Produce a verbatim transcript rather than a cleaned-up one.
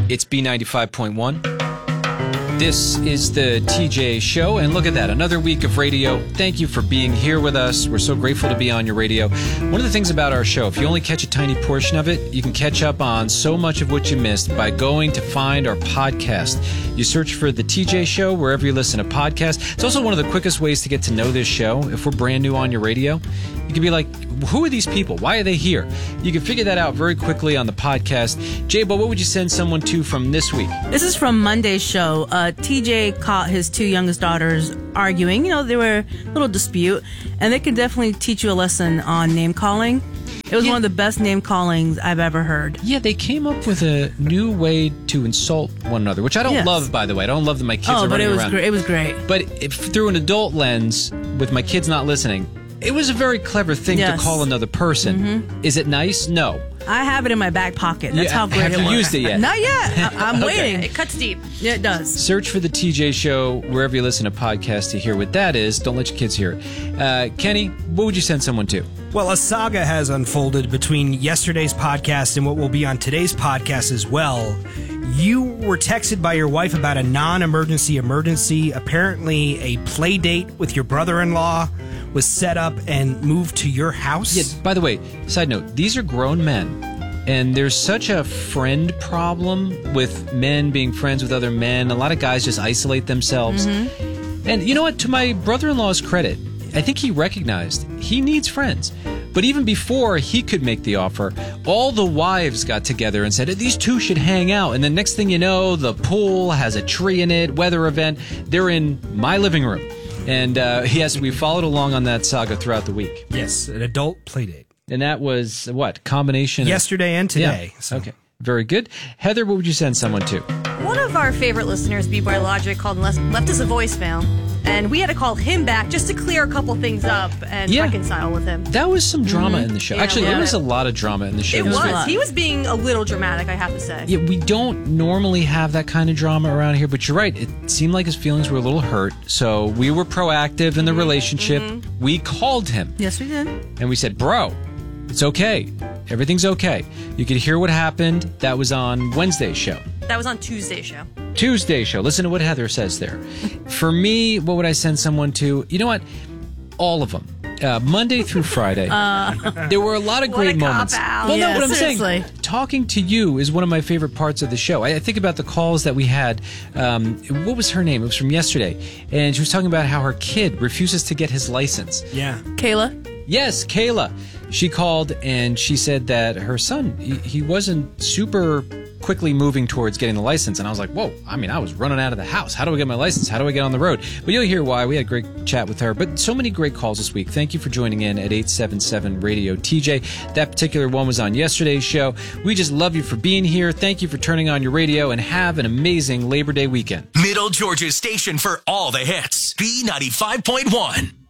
It's B ninety-five point one. This is the T J Show, and look at that, another week of radio. Thank you for being here with us. We're so grateful to be on your radio. One of the things about our show, if you only catch a tiny portion of it, you can catch up on so much of what you missed by going to find our podcast. You search for the T J Show wherever you listen to podcasts. It's also one of the quickest ways to get to know this show. If we're brand new on your radio, you can be like, who are these people? Why are they here? You can figure that out very quickly on the podcast. Jabo, what would you send someone to from this week? This is from Monday's show. Uh, T J caught his two youngest daughters arguing. You know, they were a little dispute, and they can definitely teach you a lesson on name calling. It was yeah. one of the best name callings I've ever heard. Yeah, they came up with a new way to insult one another, which I don't yes. love, by the way. I don't love that my kids oh, are running around. Oh, but it was great. But if, through an adult lens, with my kids not listening, it was a very clever thing yes. to call another person. Mm-hmm. Is it nice? No. I have it in my back pocket. That's yeah, how great have it you was. Used it yet? Not yet. I- I'm okay. waiting. It cuts deep. Yeah, it does. Search for the T J Show wherever you listen to podcasts to hear what that is. Don't let your kids hear it. Uh, Kenny, what would you send someone to? Well, a saga has unfolded between yesterday's podcast and what will be on today's podcast as well. You were texted by your wife about a non-emergency emergency. Apparently, a play date with your brother-in-law was set up and moved to your house. Yeah, by the way, side note, these are grown men. And there's such a friend problem with men being friends with other men. A lot of guys just isolate themselves. Mm-hmm. And you know what? To my brother-in-law's credit, I think he recognized he needs friends. But even before he could make the offer, all the wives got together and said, these two should hang out. And the next thing you know, the pool has a tree in it, weather event. They're in my living room. And uh, yes, we followed along on that saga throughout the week. Yes, an adult play date. And that was, what, combination? Yesterday of, and today. Yeah. So. Okay, very good. Heather, what would you send someone to? One of our favorite listeners, B-Boy Logic, called and left, left us a voicemail. And we had to call him back just to clear a couple things up and yeah. reconcile with him. That was some drama mm-hmm. in the show. Yeah, Actually, there was it. a lot of drama in the show. It was. was. He was being a little dramatic, I have to say. Yeah, we don't normally have that kind of drama around here, but you're right. It seemed like his feelings were a little hurt. So we were proactive in the mm-hmm. relationship. Mm-hmm. We called him. Yes, we did. And we said, bro, it's okay. Everything's okay. You could hear what happened. That was on Wednesday's show. That was on Tuesday's show. Tuesday show. Listen to what Heather says there. For me, what would I send someone to? You know what? All of them. Uh, Monday through Friday. Uh, there were a lot of great what a moments. Cop-out. Well, yeah, no, what I'm seriously. saying, talking to you is one of my favorite parts of the show. I, I think about the calls that we had. Um, what was her name? It was from yesterday. And she was talking about how her kid refuses to get his license. Yeah. Kayla? Yes, Kayla. She called and she said that her son, he, he wasn't super quickly moving towards getting the license. And I was like, whoa, I mean, I was running out of the house. How do I get my license? How do I get on the road? But you'll hear why. We had a great chat with her. But so many great calls this week. Thank you for joining in at eight seven seven radio T J. That particular one was on yesterday's show. We just love you for being here. Thank you for turning on your radio, and have an amazing Labor Day weekend. Middle Georgia's station for all the hits. B ninety-five point one.